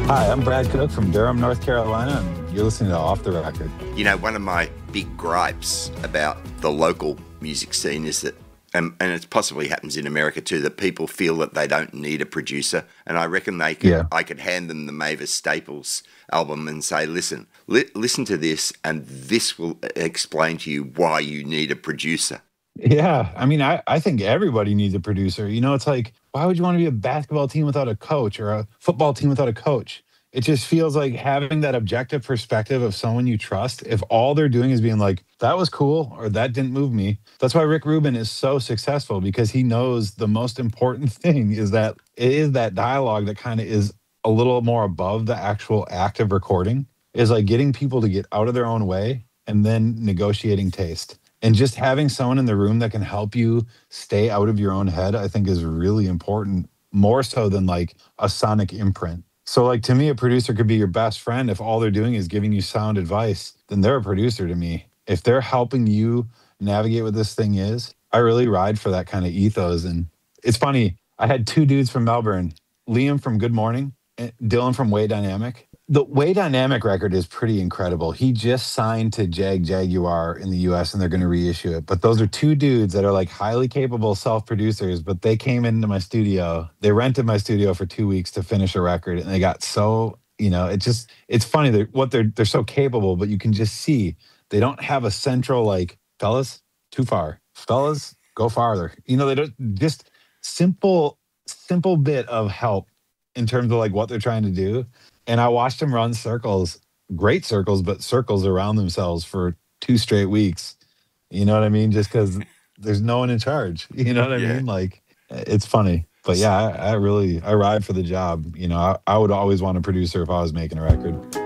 Hi, I'm Brad Cook from Durham, North Carolina, and you're listening to Off the Record. You know, one of my big gripes about the local music scene is that, and it possibly happens in America too, that people feel that they don't need a producer. And I reckon I could hand them the Mavis Staples album and say, listen to this, and this will explain to you why you need a producer. Yeah, I mean, I think everybody needs a producer. You know, it's like, why would you want to be a basketball team without a coach or a football team without a coach? It just feels like having that objective perspective of someone you trust, if all they're doing is being like, that was cool or that didn't move me. That's why Rick Rubin is so successful, because he knows the most important thing is that it is that dialogue that kind of is a little more above the actual act of recording, is like getting people to get out of their own way and then negotiating taste. And just having someone in the room that can help you stay out of your own head, I think is really important, more so than like a sonic imprint. So like, to me, a producer could be your best friend. If all they're doing is giving you sound advice, then they're a producer to me. If they're helping you navigate what this thing is, I really ride for that kind of ethos. And it's funny, I had two dudes from Melbourne, Liam from Good Morning and Dylan from Way Dynamic. The Way Dynamic record is pretty incredible. He just signed to Jaguar in the US and they're going to reissue it. But those are two dudes that are like highly capable self-producers, but they came into my studio. They rented my studio for 2 weeks to finish a record, and they got so, it's funny that they're so capable, but you can just see they don't have a central like, fellas, too far. Fellas, go farther. They don't, just simple bit of help in terms of like what they're trying to do. And I watched them run circles, great circles, but circles around themselves for 2 straight weeks. You know what I mean? Just because there's no one in charge. You know what I mean? Like, it's funny. But yeah, I ride for the job. I would always want a producer if I was making a record.